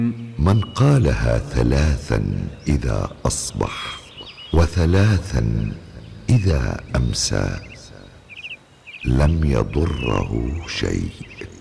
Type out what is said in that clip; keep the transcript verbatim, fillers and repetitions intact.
من قالها ثلاثا إذا أصبح وثلاثا إذا أمسى لم يضره شيء.